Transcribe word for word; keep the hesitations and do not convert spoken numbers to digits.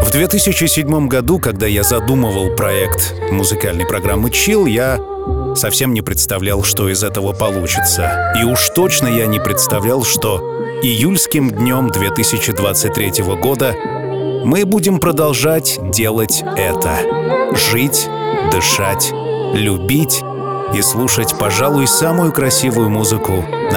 В две тысячи седьмом году, когда я задумывал проект музыкальной программы Chill, я совсем не представлял, что из этого получится. И уж точно я не представлял, что июльским днем две тысячи двадцать третьего года мы будем продолжать делать это. Жить, дышать, любить и слушать, пожалуй, самую красивую музыку на